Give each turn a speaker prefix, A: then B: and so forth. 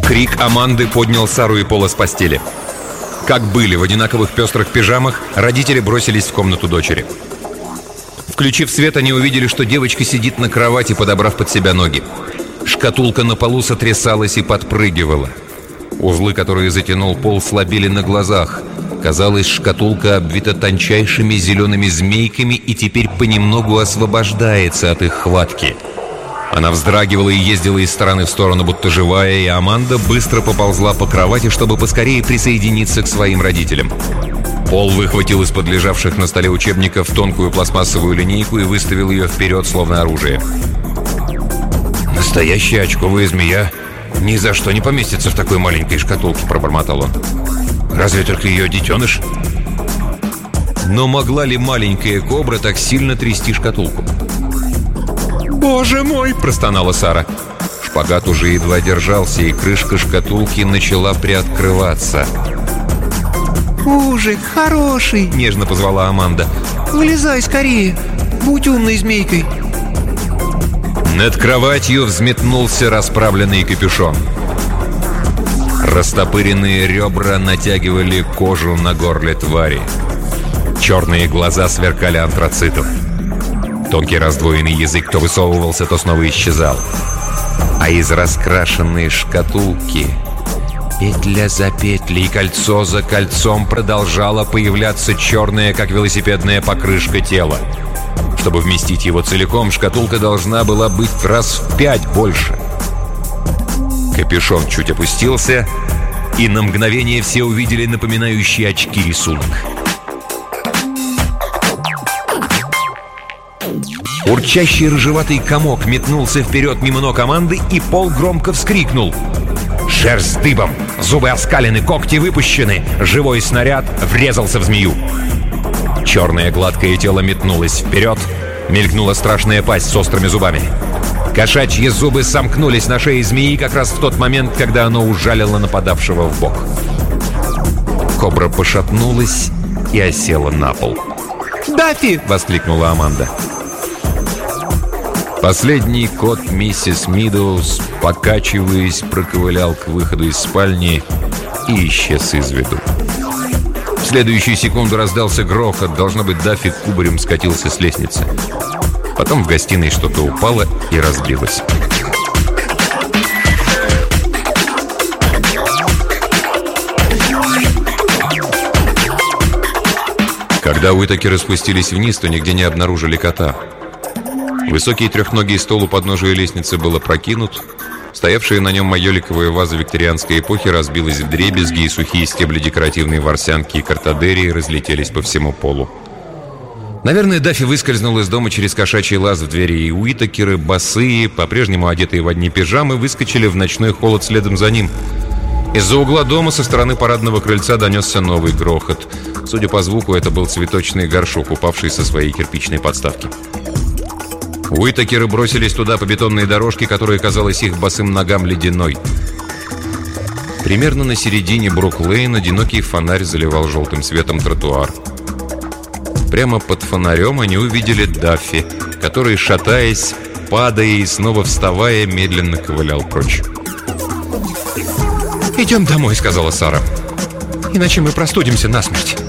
A: Крик Аманды поднял Сару и Пола с постели. Как были в одинаковых пестрых пижамах, родители бросились в комнату дочери. Включив свет, они увидели, что девочка сидит на кровати, подобрав под себя ноги. Шкатулка на полу сотрясалась и подпрыгивала. Узлы, которые затянул Пол, слабели на глазах. Казалось, шкатулка обвита тончайшими зелеными змейками и теперь понемногу освобождается от их хватки. Она вздрагивала и ездила из стороны в сторону, будто живая, и Аманда быстро поползла по кровати, чтобы поскорее присоединиться к своим родителям. Пол выхватил из-под лежавших на столе учебников тонкую пластмассовую линейку и выставил ее вперед, словно оружие. «Настоящая очковая змея ни за что не поместится в такой маленькой шкатулке», — пробормотал он. «Разве только ее детеныш?» Но могла ли маленькая кобра так сильно трясти шкатулку? «Боже мой!» – простонала Сара. Шпагат уже едва держался, и крышка шкатулки начала приоткрываться.
B: «Ужик, хороший!» – нежно позвала Аманда. «Вылезай скорее! Будь умной змейкой!»
A: Над кроватью взметнулся расправленный капюшон. Растопыренные ребра натягивали кожу на горле твари. Черные глаза сверкали антрацитом. Тонкий раздвоенный язык то высовывался, то снова исчезал. А из раскрашенной шкатулки петля за петлей, кольцо за кольцом продолжала появляться черная, как велосипедная покрышка, тела. Чтобы вместить его целиком, шкатулка должна была быть раз в 5 больше. Капюшон чуть опустился, и на мгновение все увидели напоминающий очки рисунок. Урчащий рыжеватый комок метнулся вперед мимо ног Аманды, и Пол громко вскрикнул. Шерсть дыбом, зубы оскалены, когти выпущены. Живой снаряд врезался в змею. Черное гладкое тело метнулось вперед. Мелькнула страшная пасть с острыми зубами. Кошачьи зубы сомкнулись на шее змеи как раз в тот момент, когда оно ужалило нападавшего в бок. Кобра пошатнулась и осела на пол.
B: «Даффи!» —
A: воскликнула Аманда. Последний кот миссис Мидоуз, покачиваясь, проковылял к выходу из спальни и исчез из виду. В следующую секунду раздался грохот. Должно быть, Даффи кубарем скатился с лестницы. Потом в гостиной что-то упало и разбилось. Когда Уитакеры спустились вниз, то нигде не обнаружили кота. Высокий трехногий стол у подножия лестницы был опрокинут. Стоявшая на нем майоликовая ваза викторианской эпохи разбилась вдребезги, и сухие стебли декоративной ворсянки и картадерии разлетелись по всему полу. Наверное, Даффи выскользнул из дома через кошачий лаз в двери, и Уитакеры, босые, по-прежнему одетые в одни пижамы, выскочили в ночной холод следом за ним. Из-за угла дома со стороны парадного крыльца донесся новый грохот. Судя по звуку, это был цветочный горшок, упавший со своей кирпичной подставки. Уитакеры бросились туда по бетонной дорожке, которая казалась их босым ногам ледяной. Примерно на середине Брук-Лейн одинокий фонарь заливал желтым светом тротуар. Прямо под фонарем они увидели Даффи, который, шатаясь, падая и снова вставая, медленно ковылял прочь.
B: «Идем домой», — сказала Сара. «Иначе мы простудимся насмерть».